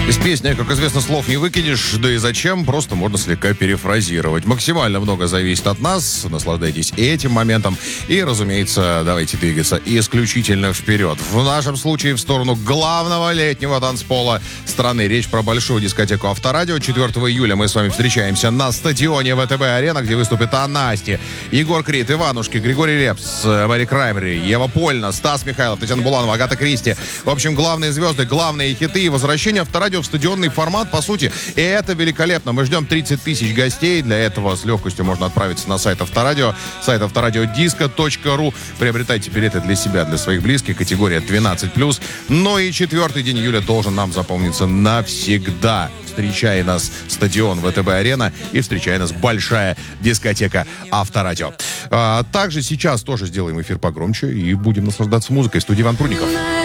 Из песни, как известно, слов не выкинешь, да и зачем, просто можно слегка перефразировать. Максимально много зависит от нас, наслаждайтесь и этим моментом, и, разумеется, давайте двигаться исключительно вперед. В нашем случае в сторону главного летнего танцпола страны. Речь про большую дискотеку Авторадио. 4 июля мы с вами встречаемся на стадионе ВТБ-арена, где выступит Анасти, Егор Крид, Иванушки, Григорий Лепс, Мэри Краймери, Ева Польна, Стас Михайлов, Татьяна Буланова, Агата Кристи. В общем, главные звезды, главные хиты и возвращение Авторадио в стадионный формат, по сути. И это великолепно. Мы ждем 30 тысяч гостей. Для этого с легкостью можно отправиться на сайт Авторадио, сайт авторадиодиско.ру. Приобретайте билеты для себя, для своих близких, категория 12+. Но и 4 день июля должен нам запомниться навсегда. Встречай нас стадион ВТБ-арена и встречай нас большая дискотека Авторадио. Также сейчас тоже сделаем эфир погромче и будем наслаждаться музыкой. В студии Иван Прудников.